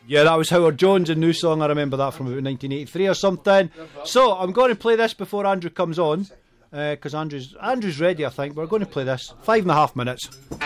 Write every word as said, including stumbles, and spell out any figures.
Yeah, that was Howard Jones, a new song. I remember that from about nineteen eighty-three or something. So I'm going to play this before Andrew comes on, because uh, Andrew's Andrew's ready, I think. But we're going to play this five and a half minutes.